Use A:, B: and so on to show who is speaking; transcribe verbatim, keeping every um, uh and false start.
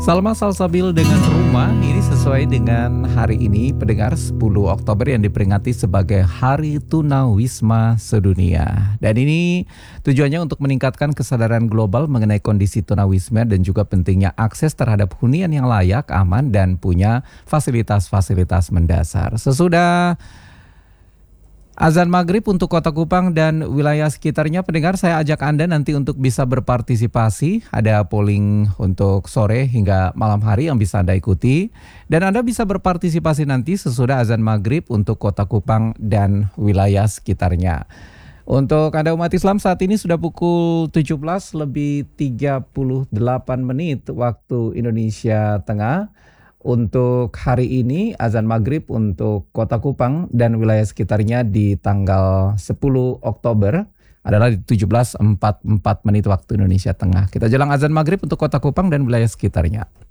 A: Salma Salsabil dengan Rumah ini sesuai dengan hari ini pendengar sepuluh Oktober yang diperingati sebagai Hari Tunawisma Sedunia. Dan ini tujuannya untuk meningkatkan kesadaran global mengenai kondisi tunawisma dan juga pentingnya akses terhadap hunian yang layak, aman dan punya fasilitas-fasilitas mendasar. Sesudah azan maghrib untuk Kota Kupang dan wilayah sekitarnya, pendengar, saya ajak Anda nanti untuk bisa berpartisipasi. Ada polling untuk sore hingga malam hari yang bisa Anda ikuti. Dan Anda bisa berpartisipasi nanti sesudah azan maghrib untuk Kota Kupang dan wilayah sekitarnya. Untuk Anda umat Islam, saat ini sudah pukul tujuh belas lebih tiga puluh delapan menit waktu Indonesia Tengah. Untuk hari ini azan maghrib untuk Kota Kupang dan wilayah sekitarnya di tanggal sepuluh Oktober adalah di tujuh belas empat puluh empat menit waktu Indonesia Tengah. Kita jelang azan maghrib untuk Kota Kupang dan wilayah sekitarnya.